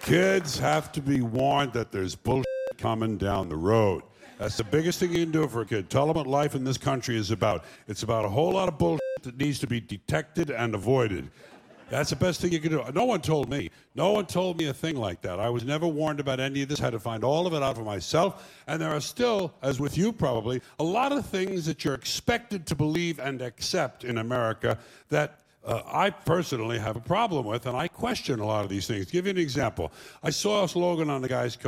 Kids have to be warned that there's bullshit coming down the road. That's the biggest thing you can do for a kid. Tell them what life in this country is about. It's about a whole lot of bullshit that needs to be detected and avoided. That's the best thing you can do. No one told me. No one told me a thing like that. I was never warned about any of this. I had to find all of it out for myself. And there are still, as with you probably, a lot of things that you're expected to believe and accept in America that I personally have a problem with, and I question a lot of these things. Give you an example. I saw a slogan on the guy's coat.